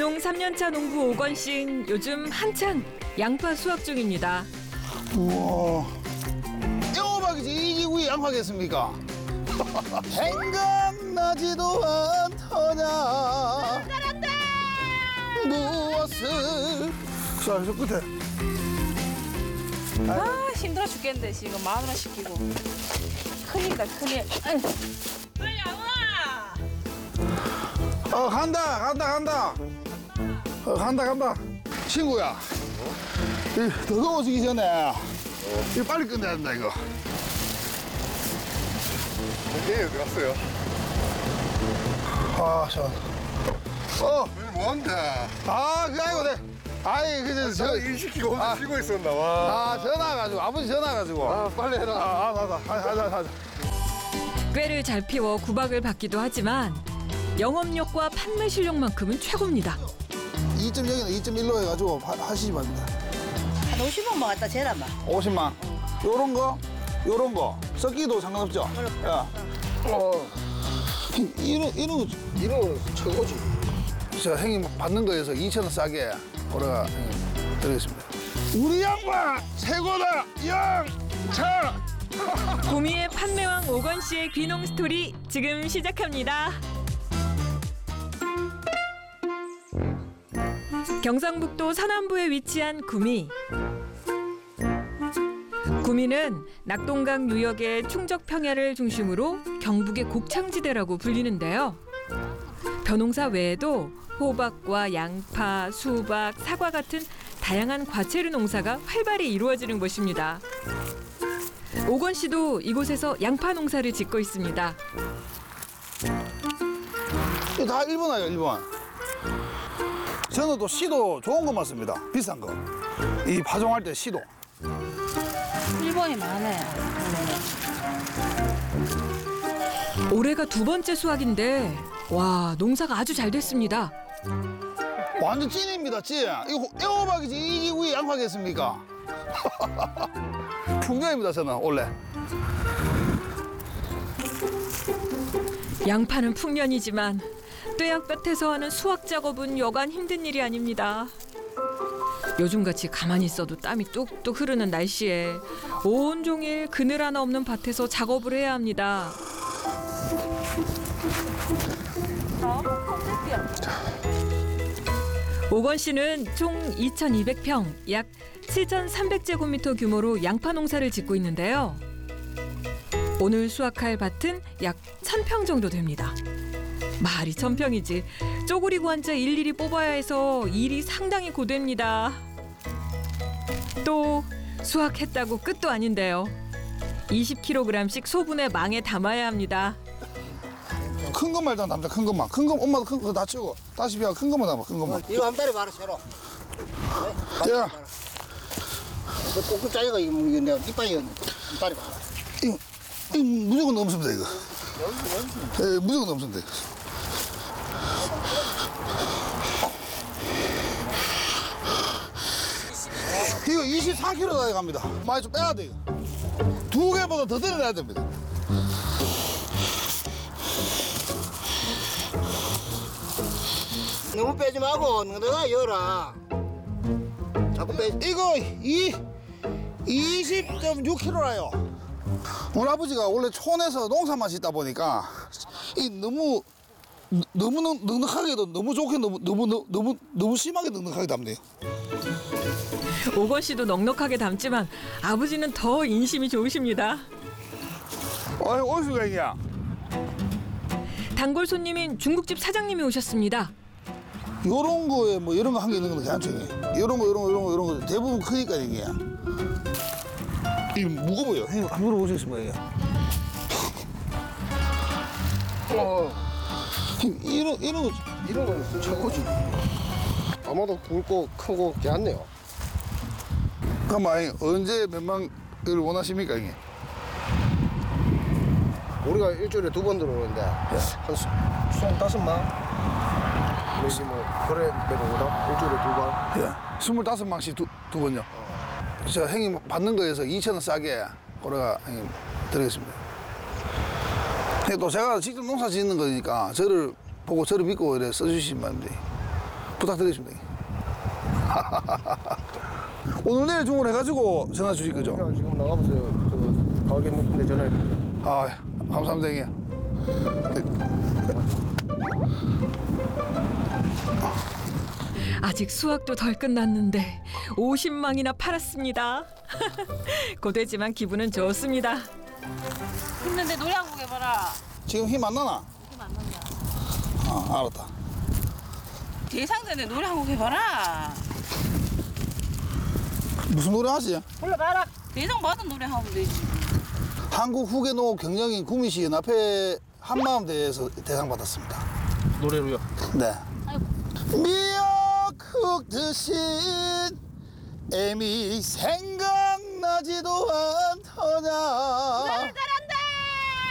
귀농 3년차 농부 오건 씨는 요즘 한창 양파 수확 중입니다. 우와, 애호박이지 이게 왜 양파겠습니까? 생각나지도 않더냐 무엇을. 자, 저 끝에. 아 힘들어 죽겠는데 지금 마누라 시키고 크니까 크니. 빨리 와. 간다. 간다. 친구야, 이 더워지기 전에 이거 빨리 끝내야 된다 이거. 네, 어디 갔어요? 아, 저. 오늘 뭐한다? 그게 아니고 내. 아이, 그저 저 일 시키고 혼자 쉬고 있었나 와. 전화가지고 아버지 전화가지고. 빨리 해라. 하자. 꾀를 잘 피워 구박을 받기도 하지만 영업력과 판매 실력만큼은 최고입니다. 2.0이나 2.1로 해가지고 하시지 말입니다. 한 50원만 갖다 재라마. 50만. 요런 거 섞기도 상관없죠. 야, 이런 최고지. 저 형님 받는 거에서 2,000원 싸게 우리가 형님 드리겠습니다. 우리 양반 최고다. 양차. 구미의 판매왕 오건 씨의 귀농 스토리 지금 시작합니다. 경상북도 서남부에 위치한 구미. 구미는 낙동강 유역의 충적 평야를 중심으로 경북의 곡창지대라고 불리는데요. 벼농사 외에도 호박과 양파, 수박, 사과 같은 다양한 과채류 농사가 활발히 이루어지는 곳입니다. 오건 씨도 이곳에서 양파 농사를 짓고 있습니다. 이거 다 1번 아니에요, 1번. 저는 또 시도 좋은 것만 씁니다. 비싼 거. 이 파종할 때 시도. 1번이 많네. 올해가 두 번째 수확인데 와, 농사가 아주 잘 됐습니다. 완전 찐입니다, 찐. 이거 애호박이지 이게 왜 양파겠습니까? 풍년입니다, 저는 원래. 양파는 풍년이지만 뙤약볕에서 하는 수확 작업은 여간 힘든 일이 아닙니다. 요즘같이 가만히 있어도 땀이 뚝뚝 흐르는 날씨에 온종일 그늘 하나 없는 밭에서 작업을 해야 합니다. 오건 씨는 총 2,200평, 약 7,300제곱미터 규모로 양파 농사를 짓고 있는데요. 오늘 수확할 밭은 약 1,000평 정도 됩니다. 말이 1,000평이지. 쪼그리고 앉아 일일이 뽑아야 해서 일이 상당히 고됩니다. 또 수확했다고 끝도 아닌데요. 20kg씩 소분해 망에 담아야 합니다. 큰 것만 일단 담자, 큰 것만. 큰 거, 엄마도 큰 거 다 치우고. 다시 비하 큰 것만 담아, 큰 것만. 이거 한 달에 말아 새로. 자, 그 꼬꾸 짜이가 이거 내가 이빨이 이빨이 말아. 이거 무조건 넘습니다, 이거. 예, 무조건 넘습니다, 이거. 이거 24kg 갑니다. 많이 좀 빼야 돼요. 두 개보다 더 내려야 됩니다. 너무 빼지 말고 너가 열어. 자꾸 빼. 이거 20.6kg라요. 우리 아버지가 원래 촌에서 농사만 짓다 보니까 이 너무 넉넉하게도 너무 좋게 너무 심하게 넉넉하게 담네요. 오건 씨도 넉넉하게 담지만 아버지는 더 인심이 좋으십니다. 올 수가 있냐? 단골 손님인 중국집 사장님이 오셨습니다. 요런 거에 뭐 이런 거 한 개 있는 건 괜찮죠. 이런 거 대부분 크니까 이게. 이 무거워요. 형님 한번 물어보시겠습니까 이게? 이런 거 최고지. 아마도 굵고 크고 괜찮네요. 잠깐만, 언제 몇만 을 원하십니까 이게? 우리가 일주일에 2번 들어오는데 한 25만. 뭐지 뭐 그래 내려오다 일주일에 2번. 예, 25망씩 두 번요. 저 형님 받는 거에서 2,000원 싸게 우리가 형님 드리겠습니다. 또 제가 직접 농사 짓는 거니까 저를 보고 저를 믿고 이래 써주시면 안 돼. 부탁드리겠습니다. 오늘 내일 주문해가지고 전화 주실 거죠? 그냥 지금 나가보세요. 저 가게 높은데 전화해. 아, 감사합니다, 형님. 아직 수확도 덜 끝났는데 50망이나 팔았습니다. 고되지만 기분은 좋습니다. 힘든데 노래 한 곡 해봐라. 지금 힘 안 나나? 힘 안 난다. 아, 알았다. 대상자인데 노래 한 곡 해봐라. 무슨 노래 하지? 불러봐라. 대상 받은 노래 하면 되지. 한국 후계노 경영인 구미시 연합회 한마음대회에서 대상 받았습니다. 노래로요. 네. 미역국 드신 애미 생각나지도 않더냐.